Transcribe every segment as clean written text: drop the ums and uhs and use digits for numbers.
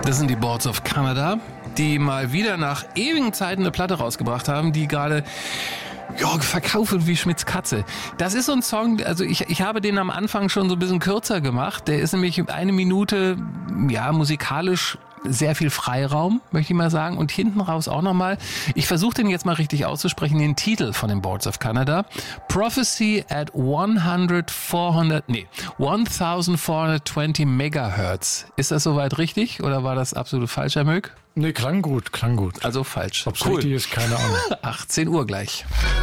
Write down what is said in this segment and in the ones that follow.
Das sind die Boards of Canada, die mal wieder nach ewigen Zeiten eine Platte rausgebracht haben, die gerade verkaufen wie Schmitz Katze. Das ist so ein Song, also ich habe den am Anfang schon so ein bisschen kürzer gemacht. Der ist nämlich 1 Minute, musikalisch sehr viel Freiraum, möchte ich mal sagen. Und hinten raus auch nochmal. Ich versuche den jetzt mal richtig auszusprechen, den Titel von den Boards of Canada. Prophecy at 1420 Megahertz. Ist das soweit richtig oder war das absolut falsch, Herr Möck? Nee, klang gut. Also falsch. Ob's richtig ist, keine Ahnung. 18 Uhr gleich.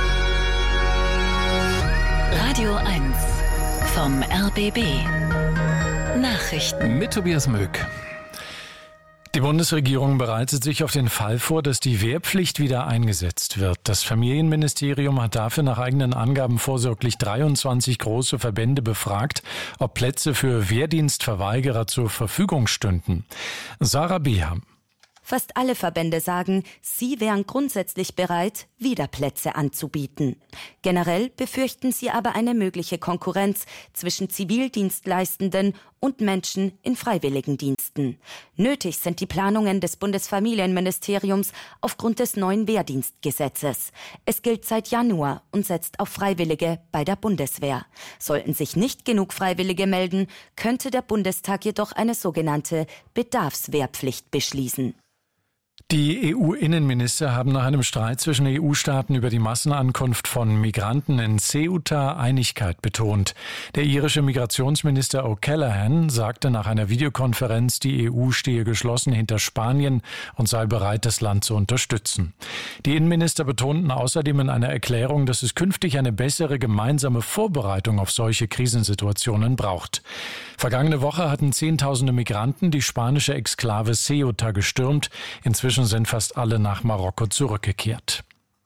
Radio 1 vom RBB. Nachrichten mit Tobias Möck. Die Bundesregierung bereitet sich auf den Fall vor, dass die Wehrpflicht wieder eingesetzt wird. Das Familienministerium hat dafür nach eigenen Angaben vorsorglich 23 große Verbände befragt, ob Plätze für Wehrdienstverweigerer zur Verfügung stünden. Sarah Beham. Fast alle Verbände sagen, sie wären grundsätzlich bereit, wieder Plätze anzubieten. Generell befürchten sie aber eine mögliche Konkurrenz zwischen Zivildienstleistenden und Menschen in Freiwilligendiensten. Nötig sind die Planungen des Bundesfamilienministeriums aufgrund des neuen Wehrdienstgesetzes. Es gilt seit Januar und setzt auf Freiwillige bei der Bundeswehr. Sollten sich nicht genug Freiwillige melden, könnte der Bundestag jedoch eine sogenannte Bedarfswehrpflicht beschließen. Die EU-Innenminister haben nach einem Streit zwischen EU-Staaten über die Massenankunft von Migranten in Ceuta Einigkeit betont. Der irische Migrationsminister O'Callaghan sagte nach einer Videokonferenz, die EU stehe geschlossen hinter Spanien und sei bereit, das Land zu unterstützen. Die Innenminister betonten außerdem in einer Erklärung, dass es künftig eine bessere gemeinsame Vorbereitung auf solche Krisensituationen braucht. Vergangene Woche hatten Zehntausende Migranten die spanische Exklave Ceuta gestürmt. Inzwischen sind fast alle nach Marokko zurückgekehrt.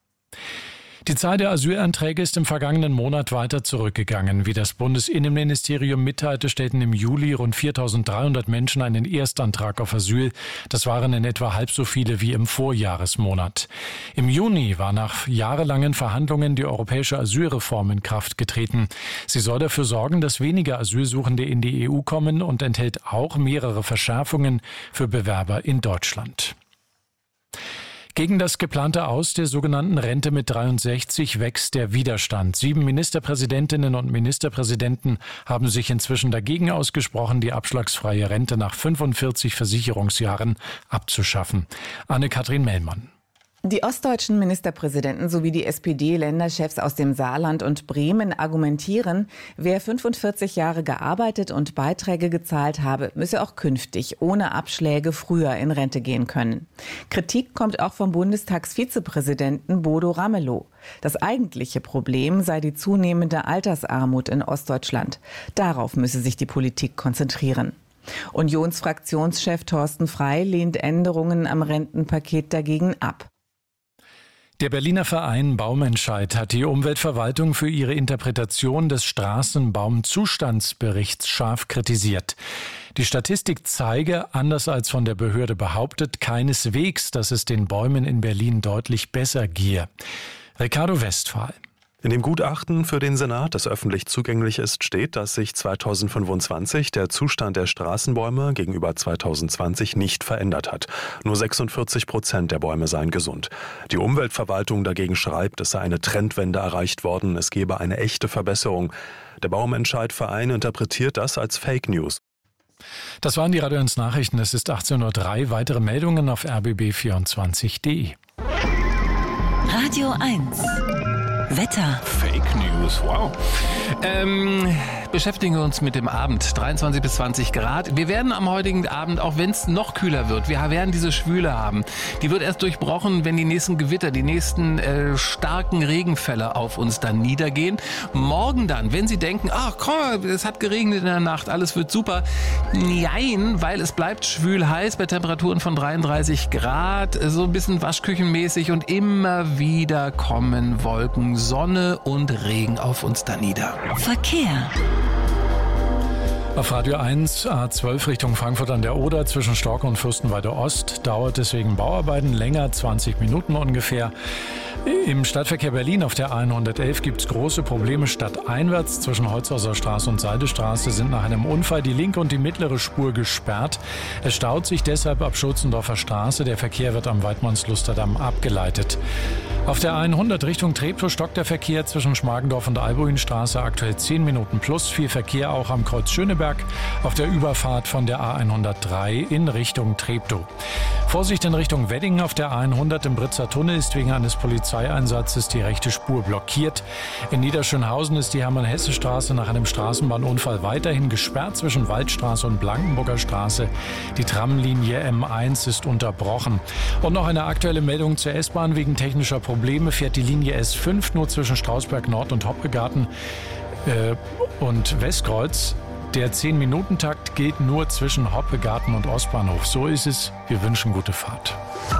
Die Zahl der Asylanträge ist im vergangenen Monat weiter zurückgegangen. Wie das Bundesinnenministerium mitteilte, stellten im Juli rund 4.300 Menschen einen Erstantrag auf Asyl. Das waren in etwa halb so viele wie im Vorjahresmonat. Im Juni war nach jahrelangen Verhandlungen die europäische Asylreform in Kraft getreten. Sie soll dafür sorgen, dass weniger Asylsuchende in die EU kommen und enthält auch mehrere Verschärfungen für Bewerber in Deutschland. Gegen das geplante Aus der sogenannten Rente mit 63 wächst der Widerstand. 7 Ministerpräsidentinnen und Ministerpräsidenten haben sich inzwischen dagegen ausgesprochen, die abschlagsfreie Rente nach 45 Versicherungsjahren abzuschaffen. Anne-Kathrin Mellmann. Die ostdeutschen Ministerpräsidenten sowie die SPD-Länderchefs aus dem Saarland und Bremen argumentieren, wer 45 Jahre gearbeitet und Beiträge gezahlt habe, müsse auch künftig ohne Abschläge früher in Rente gehen können. Kritik kommt auch vom Bundestagsvizepräsidenten Bodo Ramelow. Das eigentliche Problem sei die zunehmende Altersarmut in Ostdeutschland. Darauf müsse sich die Politik konzentrieren. Unionsfraktionschef Thorsten Frey lehnt Änderungen am Rentenpaket dagegen ab. Der Berliner Verein Baumentscheid hat die Umweltverwaltung für ihre Interpretation des Straßenbaumzustandsberichts scharf kritisiert. Die Statistik zeige, anders als von der Behörde behauptet, keineswegs, dass es den Bäumen in Berlin deutlich besser gehe. Ricardo Westphal. In dem Gutachten für den Senat, das öffentlich zugänglich ist, steht, dass sich 2025 der Zustand der Straßenbäume gegenüber 2020 nicht verändert hat. Nur 46% der Bäume seien gesund. Die Umweltverwaltung dagegen schreibt, es sei eine Trendwende erreicht worden, es gebe eine echte Verbesserung. Der Baumentscheid-Verein interpretiert das als Fake News. Das waren die Radio 1 Nachrichten. Es ist 18.03 Uhr. Weitere Meldungen auf rbb24.de. Radio 1 Wetter. Fake News, wow. Beschäftigen wir uns mit dem Abend. 23 bis 20 Grad. Wir werden am heutigen Abend, auch wenn es noch kühler wird, wir werden diese Schwüle haben. Die wird erst durchbrochen, wenn die nächsten Gewitter, die nächsten starken Regenfälle auf uns dann niedergehen. Morgen dann, wenn Sie denken, ach komm, es hat geregnet in der Nacht, alles wird super. Nein, weil es bleibt schwül heiß bei Temperaturen von 33 Grad, so ein bisschen waschküchenmäßig und immer wieder kommen Wolken, Sonne und Regen auf uns da nieder. Verkehr. Auf Radio 1 A12 Richtung Frankfurt an der Oder zwischen Stork und Fürstenwalde Ost dauert es wegen Bauarbeiten länger, 20 Minuten ungefähr. Im Stadtverkehr Berlin auf der A111 gibt es große Probleme stadteinwärts. Zwischen Holzhauser Straße und Seidestraße sind nach einem Unfall die linke und die mittlere Spur gesperrt. Es staut sich deshalb ab Schulzendorfer Straße. Der Verkehr wird am Weidmannslusterdamm abgeleitet. Auf der A100 Richtung Treptow stockt der Verkehr zwischen Schmargendorf und Albuinstraße aktuell 10 Minuten plus. Viel Verkehr auch am Kreuz Schöneberg auf der Überfahrt von der A103 in Richtung Treptow. Vorsicht in Richtung Wedding auf der A100 im Britzer Tunnel ist wegen eines Polizeieinsatzes die rechte Spur blockiert. In Niederschönhausen ist die Hermann-Hesse-Straße nach einem Straßenbahnunfall weiterhin gesperrt zwischen Waldstraße und Blankenburger Straße. Die Tramlinie M1 ist unterbrochen. Und noch eine aktuelle Meldung zur S-Bahn. Wegen technischer Probleme fährt die Linie S5 nur zwischen Strausberg Nord und Hoppegarten und Westkreuz. Der 10-Minuten-Takt gilt nur zwischen Hoppegarten und Ostbahnhof. So ist es. Wir wünschen gute Fahrt.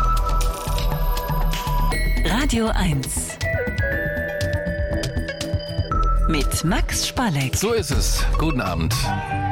Radio 1 mit Max Spalleck. So ist es. Guten Abend.